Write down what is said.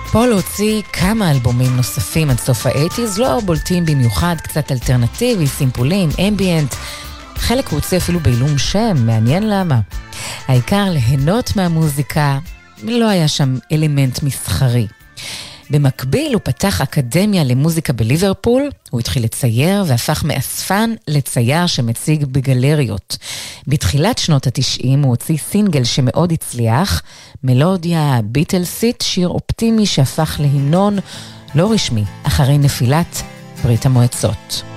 פול הוציא כמה אלבומים נוספים עד סוף ה-80s, לא בולטים במיוחד, קצת אלטרנטיבי, סימפולים, אמביאנט. חלק הוא הוציא אפילו בעילום שם, מעניין למה. העיקר ליהנות מהמוזיקה, לא היה שם אלמנט מסחרי. במקביל הוא פתח אקדמיה למוזיקה בליברפול, הוא התחיל לצייר והפך מאספן לצייר שמציג בגלריות. בתחילת שנות ה-90 הוא הוציא סינגל שמאוד הצליח, מלודיה ביטלסית, שיר אופטימי שהפך להמנון לא רשמי אחרי נפילת ברית המועצות.